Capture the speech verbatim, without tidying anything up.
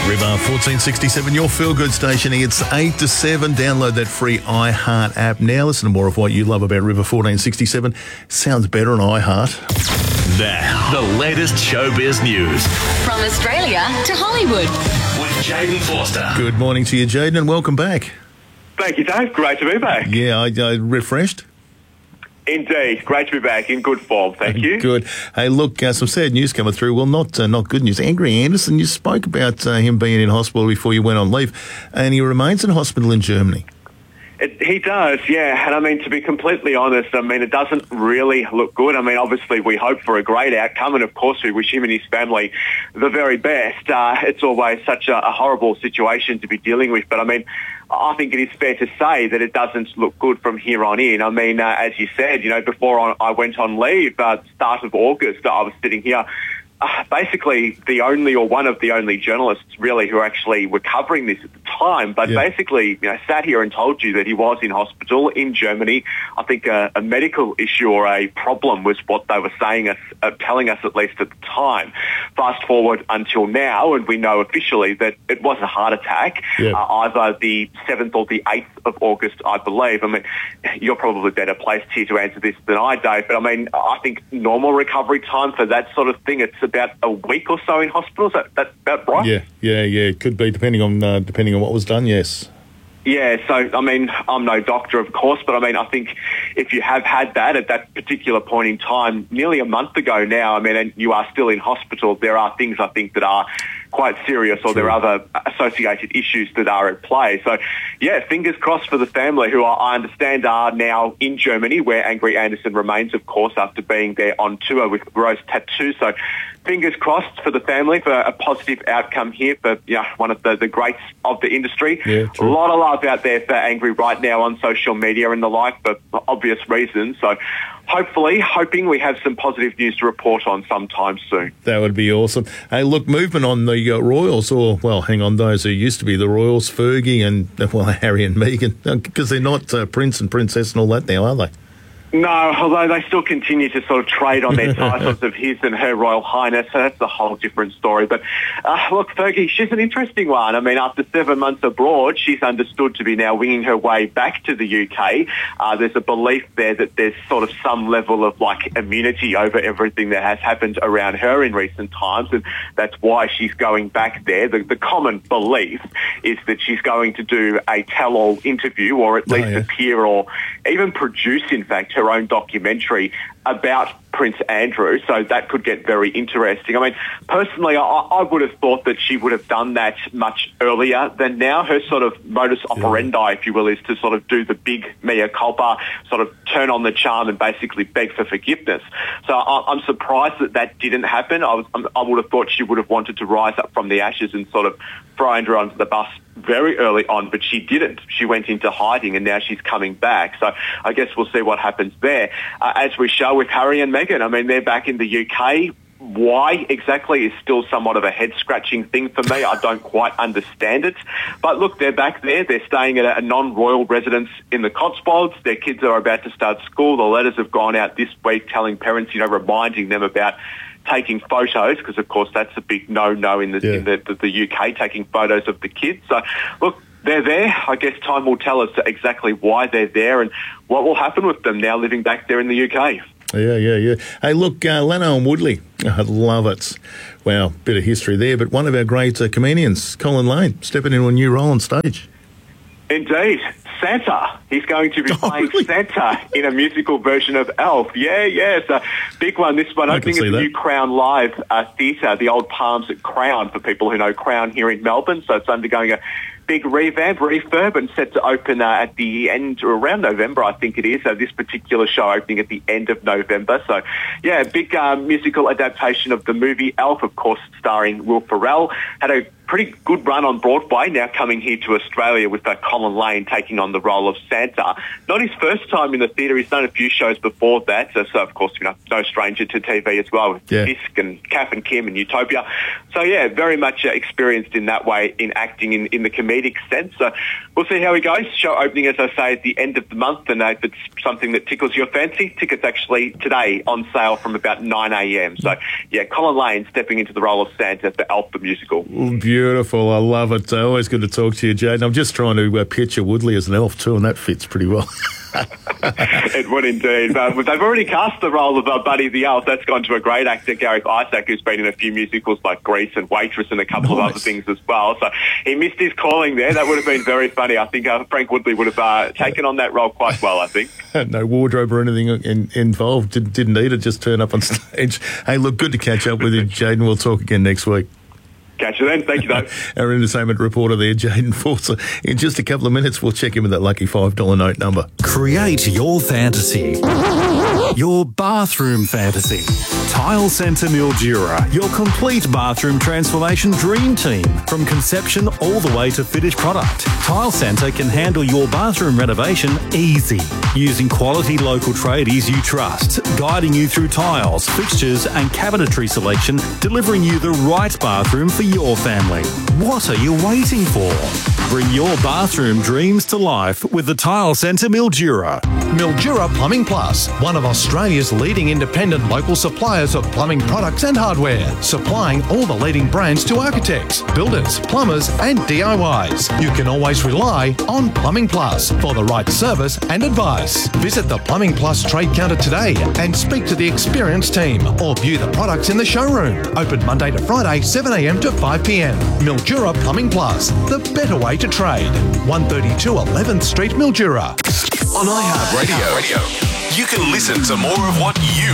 River fourteen sixty-seven, your feel-good station. It's eight to seven. Download that free iHeart app now. Listen to more of what you love about River fourteen sixty-seven. Sounds better on iHeart. Now, the latest showbiz news. From Australia to Hollywood. With Jaden Forster. Good morning to you, Jaden, and welcome back. Thank you, Dave. Great to be back. Yeah, I, I refreshed. Indeed. Great to be back in good form. Thank you. Good. Hey, look, uh, some sad news coming through. Well, not uh, not good news. Angry Anderson, you spoke about uh, him being in hospital before you went on leave, and he remains in hospital in Germany. It, he does, yeah. And I mean, to be completely honest, I mean, it doesn't really look good. I mean, obviously, we hope for a great outcome, and of course, we wish him and his family the very best. Uh, it's always such a, a horrible situation to be dealing with, but I mean, I think it is fair to say that it doesn't look good from here on in. I mean, uh, as you said, you know, before I went on leave, uh, start of August, I was sitting here. Uh, basically, the only or one of the only journalists really who actually were covering this at the time, but yeah. basically, you know, sat here and told you that he was in hospital in Germany. I think a, a medical issue or a problem was what they were saying us, uh, telling us at least at the time. Fast forward until now, and we know officially that it was a heart attack, yeah. uh, either the seventh or the eighth of August, I believe. I mean, you're probably better placed here to answer this than I, Dave, but I mean, I think normal recovery time for that sort of thing, it's about a week or so in hospital. Is that, that's about right? Yeah, yeah, yeah. It could be, depending on uh, depending on what was done, yes. Yeah, so, I mean, I'm no doctor, of course, but I mean, I think if you have had that at that particular point in time, nearly a month ago now, I mean, and you are still in hospital, there are things, I think, that are quite serious, or True. There are other associated issues that are at play. So, yeah, fingers crossed for the family, who I understand are now in Germany, where Angry Anderson remains, of course, after being there on tour with Rose Tattoo. So, fingers crossed for the family for a positive outcome here for, you know, one of the, the greats of the industry. Yeah, a lot of love out there for Angry right now on social media and the like for obvious reasons. So hopefully, hoping we have some positive news to report on sometime soon. That would be awesome. Hey, look, movement on the uh, Royals, or, well, hang on, those who used to be the Royals, Fergie and, well, Harry and Meghan, because they're not uh, Prince and Princess and all that now, are they? No, although they still continue to sort of trade on their titles of His and Her Royal Highness, so that's a whole different story. But uh, look, Fergie, she's an interesting one. I mean, after seven months abroad, she's understood to be now winging her way back to the U K. Uh, there's a belief there that there's sort of some level of, like, immunity over everything that has happened around her in recent times, and that's why she's going back there. The, the common belief is that she's going to do a tell-all interview, or at least oh, yeah. appear or even produce, in fact, her own documentary about Prince Andrew, so that could get very interesting. I mean, personally, I, I would have thought that she would have done that much earlier than now. Her sort of modus operandi, yeah. if you will, is to sort of do the big mea culpa, sort of turn on the charm and basically beg for forgiveness. So I, I'm surprised that that didn't happen. I, was, I would have thought she would have wanted to rise up from the ashes and sort of throw Andrew onto the bus very early on, but she didn't. She went into hiding, and now she's coming back. So I guess we'll see what happens there. Uh, as we show with Harry and Meghan, I mean, they're back in the U K. Why exactly is still somewhat of a head-scratching thing for me. I don't quite understand it. But look, they're back there. They're staying at a non-royal residence in the Cotswolds. Their kids are about to start school. The letters have gone out this week telling parents, you know, reminding them about taking photos, because of course that's a big no-no in the, yeah. in the, the, the U K, taking photos of the kids. So look, they're there. I guess time will tell us exactly why they're there and what will happen with them now living back there in the U K. Yeah, yeah, yeah. Hey, look, uh, Leno and Woodley, I love it. Wow, bit of history there, but one of our great uh, comedians, Colin Lane, stepping into a new role on stage. Indeed. Santa. He's going to be oh, playing really? Santa in a musical version of Elf. Yeah, yeah, it's a big one. This one I opening at the that. new Crown Live uh, Theatre, the old Palms at Crown, for people who know Crown here in Melbourne. So it's undergoing a big revamp, refurb, and set to open uh, at the end, or around November, I think it is. So this particular show opening at the end of November. So, yeah, big uh, musical adaptation of the movie Elf, of course, starring Will Ferrell. Had a pretty good run on Broadway, now coming here to Australia with uh, Colin Lane taking on the role of Santa. Not his first time in the theatre. He's done a few shows before that. So, so of course, you know, no stranger to T V as well, with yeah. Fisk and Kath and Kim and Utopia. So, yeah, very much uh, experienced in that way in acting in, in the comedic sense. So we'll see how he goes. Show opening, as I say, at the end of the month. And uh, if it's something that tickles your fancy, tickets actually today on sale from about nine a.m. So, yeah, Colin Lane stepping into the role of Santa for Elf the musical. Beautiful. beautiful. I love it. Uh, always good to talk to you, Jade. I'm just trying to uh, picture Woodley as an elf too, and that fits pretty well. It would indeed. Uh, they've already cast the role of uh, Buddy the Elf. That's gone to a great actor, Gareth Isaac, who's been in a few musicals like Grease and Waitress and a couple Nice. of other things as well. So he missed his calling there. That would have been very funny. I think uh, Frank Woodley would have uh, taken on that role quite well, I think. No wardrobe or anything in, involved. Didn't, didn't need it. Just turn up on stage. Hey, look, good to catch up with you, Jaden. We'll talk again next week. Catch you then. Thank you, though. Our entertainment reporter there, Jaden Forster. In just a couple of minutes, we'll check in with that lucky five dollar note number. Create your fantasy. Your bathroom fantasy. Tile Centre Mildura, your complete bathroom transformation dream team. From conception all the way to finished product, Tile Centre can handle your bathroom renovation easy. Using quality local tradies you trust, guiding you through tiles, fixtures and cabinetry selection, delivering you the right bathroom for your family. What are you waiting for? Bring your bathroom dreams to life with the Tile Centre Mildura. Mildura Plumbing Plus, one of Australia's leading independent local suppliers of plumbing products and hardware, supplying all the leading brands to architects, builders, plumbers and D I Ys. You can always rely on Plumbing Plus for the right service and advice. Visit the Plumbing Plus trade counter today and speak to the experienced team or view the products in the showroom. Open Monday to Friday, seven a m to five p m. Mildura Plumbing Plus, the better way to trade. one thirty-two eleventh Street, Mildura. On iHeartRadio, you can listen to more of what you